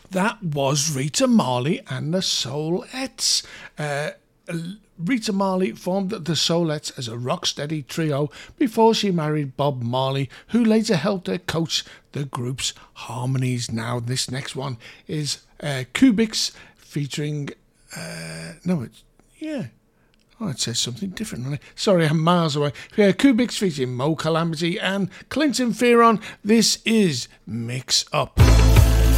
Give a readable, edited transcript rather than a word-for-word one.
That was Rita Marley and the Soulettes. Rita Marley formed the Soulettes as a rock-steady trio before she married Bob Marley, who later helped her coach the group's harmonies. Now, this next one is Cubics featuring... it says something different on it. Sorry, I'm miles away. Cubics featuring Mo Calamity and Clinton Fearon. This is Mix Up.